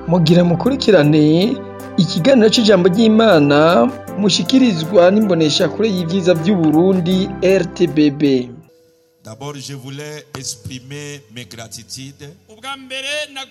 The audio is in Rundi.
mugira mukurikirane ikiganiro c'ijambo ry'Imana mushikirizwa n'imboneshakure y'ivyiza vy'u Burundi RTBB. D'abord, je voulais exprimer mes gratitudes